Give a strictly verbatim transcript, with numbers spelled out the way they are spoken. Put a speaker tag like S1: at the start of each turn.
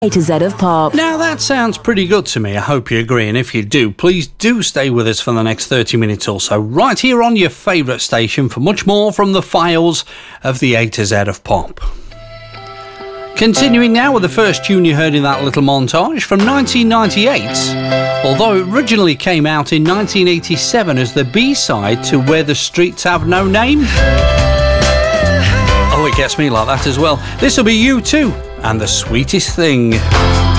S1: A to Z of Pop.
S2: Now that sounds pretty good to me. I hope you agree, and if you do, please do stay with us for the next thirty minutes or so, right here on your favourite station for much more from the files of the A to Z of Pop. Continuing now with the first tune you heard in that little montage from nineteen ninety-eight, although it originally came out in nineteen eighty-seven as the B-side to Where the Streets Have No Name. Oh, it gets me like that as well. This will be U two and The Sweetest Thing.